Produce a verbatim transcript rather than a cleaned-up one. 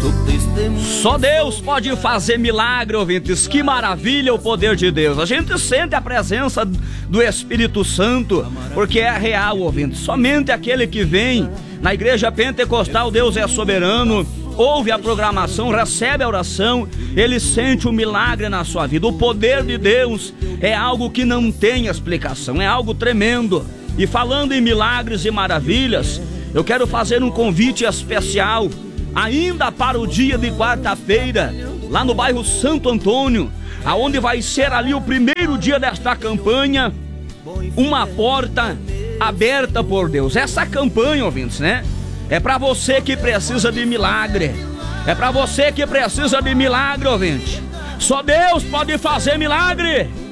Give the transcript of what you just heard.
Só Deus pode fazer milagre, ouvintes. Que maravilha o poder de Deus. A gente sente a presença do Espírito Santo, porque é real, ouvintes. Somente aquele que vem na igreja pentecostal, Deus é soberano, ouve a programação, recebe a oração, ele sente o milagre na sua vida. O poder de Deus é algo que não tem explicação, é algo tremendo. E falando em milagres e maravilhas, eu quero fazer um convite especial ainda para o dia de quarta-feira, lá no bairro Santo Antônio, aonde vai ser ali o primeiro dia desta campanha, uma porta aberta por Deus. Essa campanha, ouvintes, né? É para você que precisa de milagre. É para você que precisa de milagre, ouvinte. Só Deus pode fazer milagre.